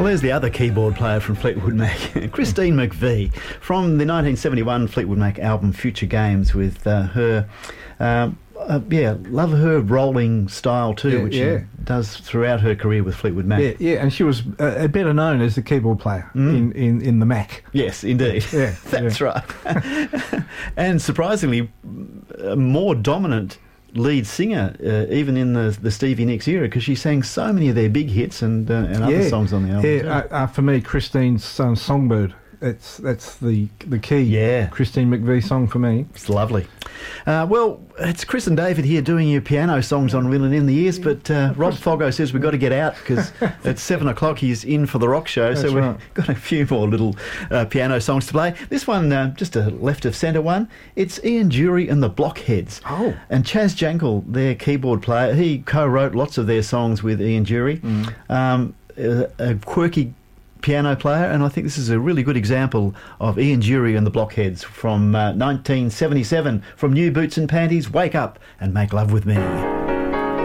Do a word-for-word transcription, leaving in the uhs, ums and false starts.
Well, there's the other keyboard player from Fleetwood Mac, Christine McVie, from the nineteen seventy-one Fleetwood Mac album Future Games, with uh, her... Uh, Uh, yeah, love her rolling style too, yeah, which yeah. she does throughout her career with Fleetwood Mac. Yeah, yeah, and she was uh, better known as the keyboard player mm. in, in, in the Mac. Yes, indeed. Yeah, that's yeah. right. And surprisingly, a more dominant lead singer, uh, even in the the Stevie Nicks era, because she sang so many of their big hits and uh, and other yeah. songs on the album. Yeah, uh, uh, for me, Christine's um, Songbird. That's that's the the key. Yeah, Christine McVie song for me. It's lovely. Uh, well, it's Chris and David here doing your piano songs on Wheeling in the Ears, but uh, Rob Foggo says we've got to get out because at seven o'clock he's in for the rock show, That's so we've right. got a few more little uh, piano songs to play. This one, uh, just a left of centre one, it's Ian Dury and the Blockheads. Oh. And Chaz Jankel, their keyboard player, he co-wrote lots of their songs with Ian Dury. Mm. Um, a, a quirky piano player, and I think this is a really good example of Ian Dury and the Blockheads from uh, nineteen seventy-seven, from New Boots and Panties, Wake Up and Make Love With Me.